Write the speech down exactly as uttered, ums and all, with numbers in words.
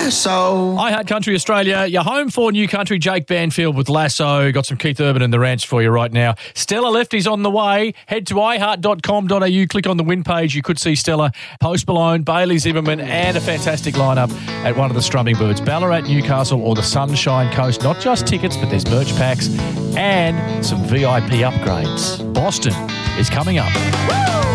Yeah, so... I Heart Country Australia, your home for New Country. Jake Banfield with Lasso. Got some Keith Urban and the Ranch for you right now. Stella Lefty's on the way. Head to i heart dot com dot a u. Click on the win page. You could see Stella, Post Malone, Bailey Zimmerman, and a fantastic lineup at one of the Strumming Birds. Ballarat, Newcastle, or the Sunshine Coast. Not just tickets, but there's merch packs and some V I P upgrades. Boston is coming up.